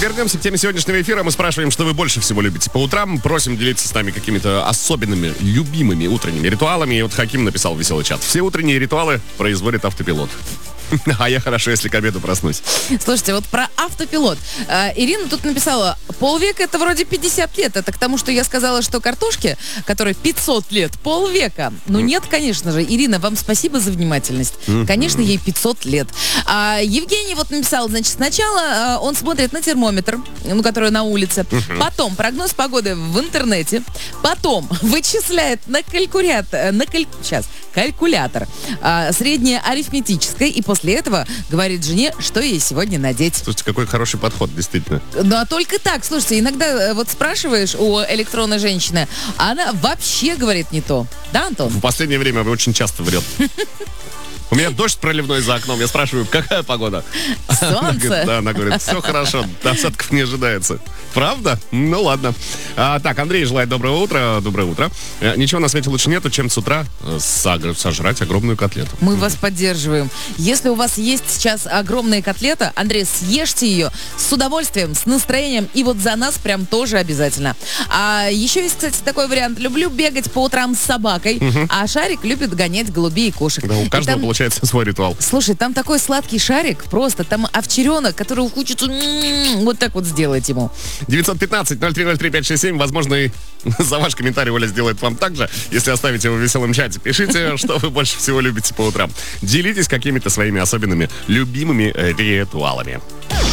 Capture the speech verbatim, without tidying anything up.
вернемся к теме сегодняшнего эфира. Мы спрашиваем, что вы больше всего любите по утрам. Просим делиться с нами какими-то особенными, любимыми утренними ритуалами. И вот Хаким написал в веселый чат: все утренние ритуалы производит автопилот. А я хорошо, если к обеду проснусь. Слушайте, вот про автопилот. Э, Ирина тут написала: полвека это вроде пятьдесят лет. Это к тому, что я сказала, что картошке, которой пятьсот лет, полвека. Ну нет, конечно же. Ирина, вам спасибо за внимательность. Конечно, ей пятьсот лет. А Евгений вот написал, значит, сначала э, он смотрит на термометр, ну, который на улице. Потом прогноз погоды в интернете. Потом вычисляет на калькулятор, на каль... сейчас, калькулятор э, среднее арифметическое. И после этого говорит жене, что ей сегодня надеть. Слушайте, какой хороший подход, действительно. Ну, а только так. Слушайте, иногда вот спрашиваешь у электронной женщины, а она вообще говорит не то. Да, Антон? В последнее время очень часто врет. У меня дождь проливной за окном. Я спрашиваю, какая погода? Солнце. Да, она говорит, все хорошо, осадков не ожидается. Правда? Ну ладно. А, так, Андрей желает доброго утра. Доброе утро. Ничего на свете лучше нету, чем с утра сожрать огромную котлету. Мы вас поддерживаем. Если у вас есть сейчас огромная котлета, Андрей, съешьте ее с удовольствием, с настроением. И вот за нас прям тоже обязательно. А еще есть, кстати, такой вариант. Люблю бегать по утрам с собакой, угу. а Шарик любит гонять голубей и кошек. Да, у каждого там... получается свой ритуал. Слушай, там такой сладкий шарик, просто там овчаренок, которого хочется вот так вот сделать ему. девятьсот пятнадцать ноль три ноль три пять шесть семь. Возможно, и за ваш комментарий Оля сделает вам так же, если оставите его в веселом чате. Пишите, что вы больше всего любите по утрам. Делитесь какими-то своими особенными, любимыми ритуалами.